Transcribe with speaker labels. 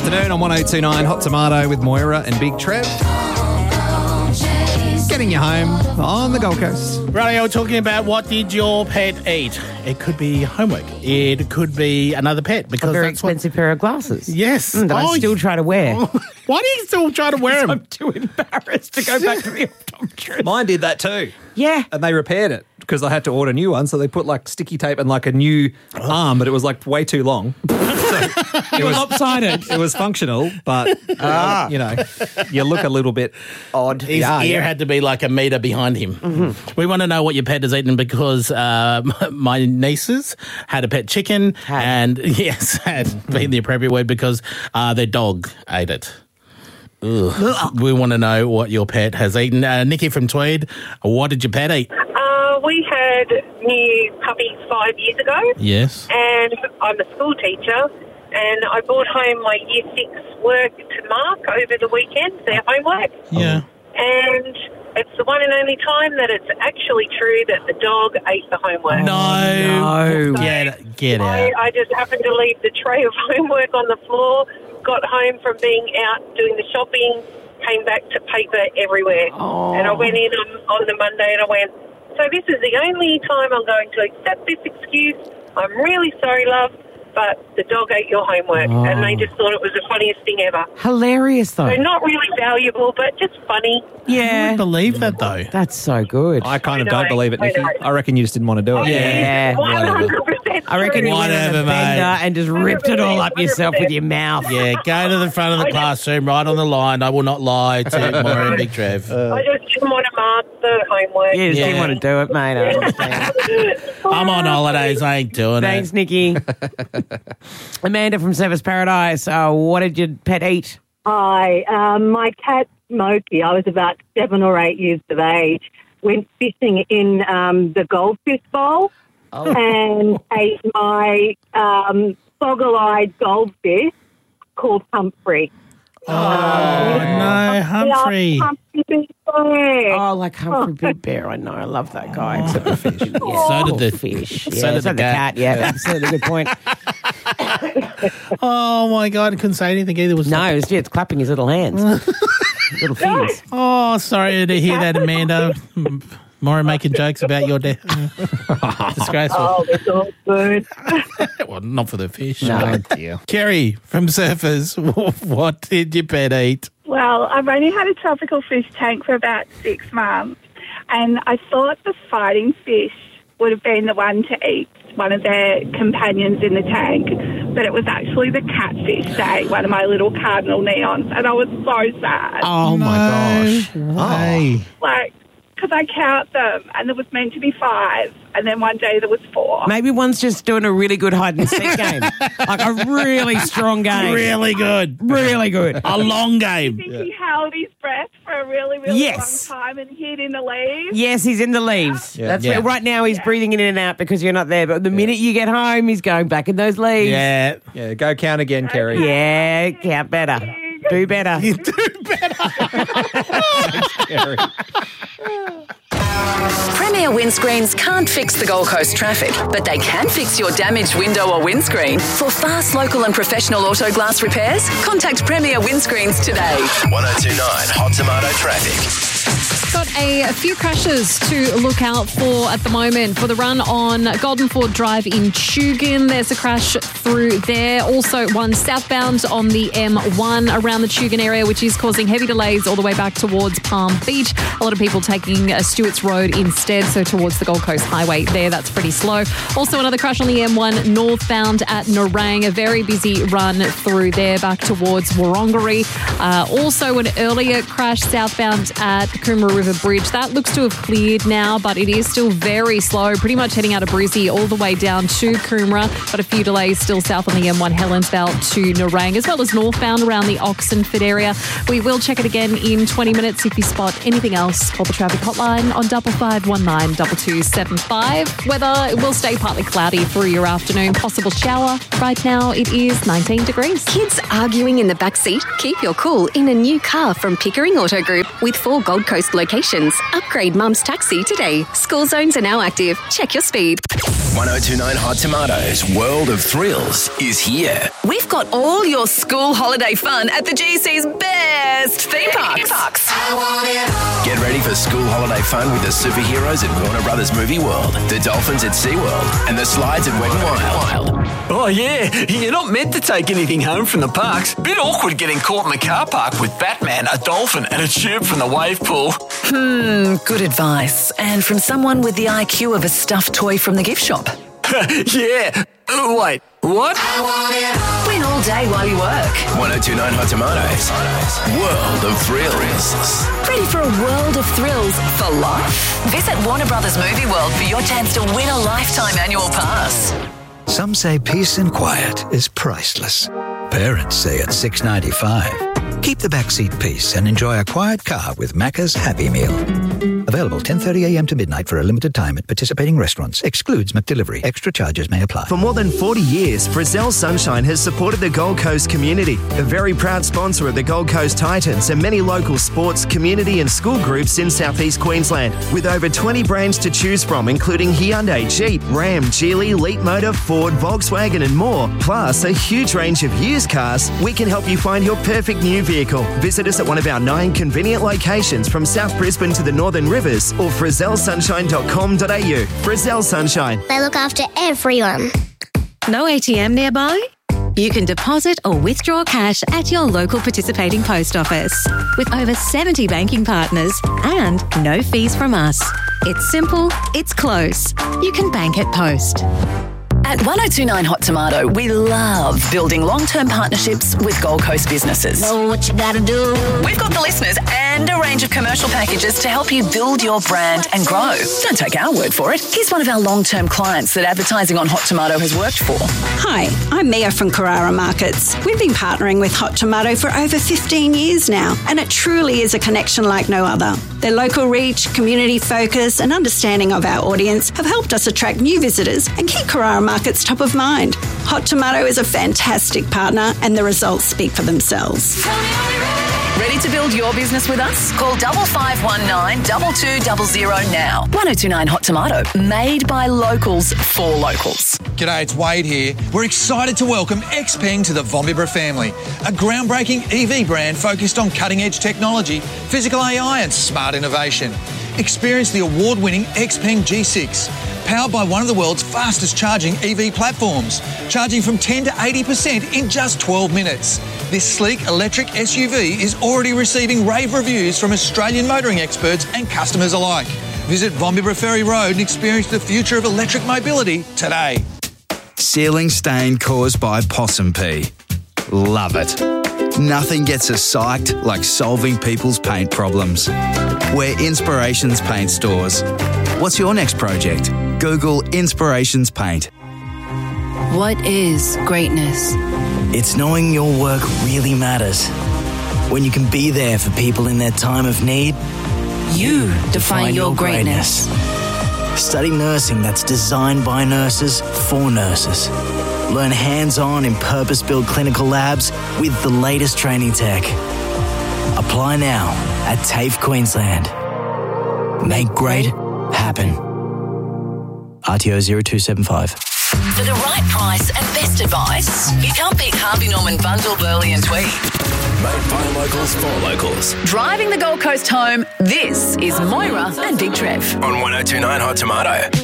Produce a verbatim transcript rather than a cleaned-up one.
Speaker 1: afternoon on one oh two nine Hot Tomato with Moira and Big Trev. Getting you home on the Gold Coast.
Speaker 2: Right, we're talking about what did your pet eat? It could be homework. It could be another pet. Because
Speaker 3: A very
Speaker 2: that's what-
Speaker 3: expensive pair of glasses.
Speaker 2: Yes.
Speaker 3: Mm, that
Speaker 2: Oh,
Speaker 3: I still try to wear.
Speaker 2: Why do you still try to wear them?
Speaker 3: I'm too embarrassed to go back to the optometrist.
Speaker 1: Mine did that too.
Speaker 3: Yeah.
Speaker 1: And they repaired it because I had to order a new one. So they put like sticky tape and like a new arm, but it was like way too long.
Speaker 3: It was lopsided.
Speaker 1: It was functional, but, uh, you know, you look a little bit odd.
Speaker 2: His
Speaker 1: Yeah,
Speaker 2: ear
Speaker 1: yeah.
Speaker 2: had to be like a metre behind him.
Speaker 3: Mm-hmm.
Speaker 2: We want to know what your pet has eaten because uh, my nieces had a pet chicken
Speaker 3: Had.
Speaker 2: and, yes, had been the appropriate word because uh, their dog ate it. Ugh. We want to know what your pet has eaten. Uh, Nikki from Tweed, what did your pet eat?
Speaker 4: Uh, we had new puppies five years ago,
Speaker 2: Yes.
Speaker 4: and I'm a school teacher, and I brought home my year six work to mark over the weekend, their homework,
Speaker 2: Yeah.
Speaker 4: and it's the one and only time that it's actually true that the dog ate the homework.
Speaker 2: No.
Speaker 3: no.
Speaker 2: Get, get
Speaker 4: I,
Speaker 2: out.
Speaker 4: I just happened to leave the tray of homework on the floor, got home from being out doing the shopping, came back to paper everywhere.
Speaker 3: Oh.
Speaker 4: And I went in on, on the Monday and I went, so this is the only time I'm going to accept this excuse. I'm really sorry, love, but the dog ate your homework.
Speaker 3: Oh.
Speaker 4: And they just thought it was the funniest thing ever.
Speaker 3: Hilarious, though.
Speaker 4: So not really valuable, but just funny.
Speaker 2: I
Speaker 3: Yeah.
Speaker 2: can't believe that, though.
Speaker 3: That's so good.
Speaker 1: I kind of
Speaker 4: I know,
Speaker 1: don't believe it,
Speaker 4: I
Speaker 1: Nikki.
Speaker 4: know.
Speaker 1: I reckon you just didn't want to do it.
Speaker 3: Yeah.
Speaker 4: one hundred percent
Speaker 3: I reckon
Speaker 4: true.
Speaker 3: you went in
Speaker 2: Whatever,
Speaker 3: a bender
Speaker 2: mate.
Speaker 3: and just ripped it all up yourself with your mouth.
Speaker 2: Yeah, go to the front of the classroom, right on the line. I will not lie to Moira and Big Trev.
Speaker 4: I just didn't want to mark the homework.
Speaker 3: You just
Speaker 2: Yeah.
Speaker 3: didn't want to do it, mate. I understand.
Speaker 2: I'm on holidays. I ain't doing
Speaker 3: Thanks,
Speaker 2: it.
Speaker 3: Nikki. Amanda from Service Paradise, uh, what did your pet eat?
Speaker 5: Hi, um, my cat Smokey, I was about seven or eight years of age, went fishing in um, the goldfish bowl and ate my um, boggle-eyed goldfish called Humphrey.
Speaker 2: Oh, no, Humphrey.
Speaker 5: Yeah, Humphrey Big Bear.
Speaker 3: Oh, like Humphrey Big Bear. I know. I love that guy. Except for fish. Yeah.
Speaker 2: So did the
Speaker 3: fish.
Speaker 2: so
Speaker 3: Yeah,
Speaker 2: did
Speaker 3: so
Speaker 2: the
Speaker 3: the
Speaker 2: cat.
Speaker 3: cat. Yeah, absolutely. Good point.
Speaker 2: Oh, my God. I couldn't say anything either. Was
Speaker 3: No, it's, yeah, it's clapping his little hands. little fingers.
Speaker 2: Oh, sorry to hear that, Amanda. Moira making jokes about your death. Disgraceful.
Speaker 5: Oh, it's all good.
Speaker 2: Well, not for the fish.
Speaker 3: No.
Speaker 1: dear.
Speaker 2: Kerry from Surfers, what did your pet eat?
Speaker 6: Well, I've only had a tropical fish tank for about six months, and I thought the fighting fish would have been the one to eat one of their companions in the tank, but it was actually the catfish day, one of my little cardinal neons, and I was so sad.
Speaker 3: Oh, my gosh.
Speaker 2: Way.
Speaker 6: Like, because I count them, and there was meant to be five, and then one day there was four.
Speaker 3: Maybe one's just doing a really good hide and seek game. Like a really strong game.
Speaker 2: Really good.
Speaker 3: Really good.
Speaker 2: A long
Speaker 6: I
Speaker 2: game.
Speaker 6: think he held his breath for a really, really
Speaker 3: Yes.
Speaker 6: long time and hid in the leaves.
Speaker 3: Yes, he's in the leaves.
Speaker 1: Yeah.
Speaker 3: That's
Speaker 2: Yeah.
Speaker 3: where, right now he's breathing in and out because you're not there. But the minute you get home, he's going back in those leaves.
Speaker 2: Yeah.
Speaker 1: Yeah, go count again, Kerry.
Speaker 3: Yeah, count better. Do better.
Speaker 2: You do better.
Speaker 1: Kerry.
Speaker 7: Premier windscreens can't fix the Gold Coast traffic, but they can fix your damaged window or windscreen. For fast, local and professional auto glass repairs, contact Premier Windscreens today.
Speaker 8: one oh two nine Hot Tomato Traffic.
Speaker 9: Got a few crashes to look out for at the moment. For the run on Golden Ford Drive in Tugun, there's a crash through there. Also one southbound on the M one around the Tugun area, which is causing heavy delays all the way back towards Palm Beach. A lot of people taking uh, Stewart's Road instead, so towards the Gold Coast Highway there. That's pretty slow. Also another crash on the M one northbound at Nerang. A very busy run through there back towards Wurrunggeri. Uh, also an earlier crash southbound at Coomera River Bridge. That looks to have cleared now, but it is still very slow, pretty much heading out of Brizzy all the way down to Coomera. Got a few delays still south on the M one Helensvale to Nerang, as well as northbound around the Oxenford area. We will check it again in twenty minutes. If you spot anything else, call the traffic hotline on double five one nine two two seven five. Weather will stay partly cloudy through your afternoon. Possible shower. Right now it is nineteen degrees.
Speaker 7: Kids arguing in the back seat? Keep your cool in a new car from Pickering Auto Group with four Gold Coast locations. Upgrade Mum's taxi today. School zones are now active. Check your speed.
Speaker 8: one oh two nine Hot Tomatoes' World of Thrills is here.
Speaker 7: We've got all your school holiday fun at the G C's best theme parks.
Speaker 8: Get ready for school holiday fun with the superheroes at Warner Brothers Movie World, the dolphins at SeaWorld, and the slides at Wet n Wild.
Speaker 10: Oh, yeah. You're not meant to take anything home from the parks. Bit awkward getting caught in the car park with Batman, a dolphin, and a tube from the wave pool.
Speaker 7: Hmm, good advice. And from someone with the I Q of a stuffed toy from the gift shop.
Speaker 10: Yeah. Oh, wait, what?
Speaker 7: Win all day while you work.
Speaker 8: one oh two nine Hot Tomatoes. World of Thrills.
Speaker 7: Ready for a world of thrills for life? Visit Warner Brothers Movie World for your chance to win a lifetime annual pass.
Speaker 11: Some say peace and quiet is priceless. Parents say it's six dollars ninety-five. Keep the backseat peace and enjoy a quiet car with Macca's Happy Meal. Available ten thirty a m to midnight for a limited time at participating restaurants. Excludes McDelivery. Extra charges may apply.
Speaker 12: For more than forty years, Frizzell Sunshine has supported the Gold Coast community. A very proud sponsor of the Gold Coast Titans and many local sports, community and school groups in southeast Queensland. With over twenty brands to choose from, including Hyundai, Jeep, Ram, Geely, Leapmotor, Ford, Volkswagen and more. Plus, a huge range of used cars. We can help you find your perfect new vehicle. Visit us at one of our nine convenient locations from South Brisbane to the Northern Rivers or frizzell sunshine dot com dot a u. Frizzell Sunshine.
Speaker 13: They look after everyone.
Speaker 14: No A T M nearby? You can deposit or withdraw cash at your local participating post office. With over seventy banking partners and no fees from us. It's simple, it's close. You can bank at Post.
Speaker 7: At one oh two nine Hot Tomato, we love building long-term partnerships with Gold Coast businesses.
Speaker 13: Know what you gotta do.
Speaker 7: We've got the listeners and a range of commercial packages to help you build your brand and grow. Don't take our word for it. Here's one of our long-term clients that advertising on Hot Tomato has worked for.
Speaker 15: Hi, I'm Mia from Carrara Markets. We've been partnering with Hot Tomato for over fifteen years now, and it truly is a connection like no other. Their local reach, community focus, and understanding of our audience have helped us attract new visitors and keep Carrara Markets top of mind. Hot Tomato is a fantastic partner, and the results speak for themselves.
Speaker 7: Ready to build your business with us? Call double five one nine double two double zero now. one oh two nine Hot Tomato, made by locals for locals.
Speaker 16: G'day, it's Wade here. We're excited to welcome Xpeng to the Vombibra family, a groundbreaking E V brand focused on cutting-edge technology, physical A I and smart innovation. Experience the award-winning Xpeng G six, powered by one of the world's fastest charging E V platforms, charging from ten to eighty percent in just twelve minutes. This sleek electric S U V is already receiving rave reviews from Australian motoring experts and customers alike. Visit Vombibra Ferry Road and experience the future of electric mobility today.
Speaker 17: Ceiling stain caused by possum pee. Love it. Nothing gets us psyched like solving people's paint problems. We're Inspirations Paint Stores. What's your next project? Google Inspirations Paint.
Speaker 18: What is greatness?
Speaker 19: It's knowing your work really matters. When you can be there for people in their time of need.
Speaker 18: You define your greatness.
Speaker 19: Study nursing that's designed by nurses for nurses. Learn hands-on in purpose-built clinical labs with the latest training tech. Apply now at TAFE Queensland. Make great happen. R T O zero two seven five.
Speaker 7: For the right price and best advice, you can't beat Harvey Norman Bundle, Burley and Tweed.
Speaker 8: Made by locals for locals.
Speaker 7: Driving the Gold Coast home, this is Moira and Big Trev.
Speaker 8: On one oh two nine Hot Tomato.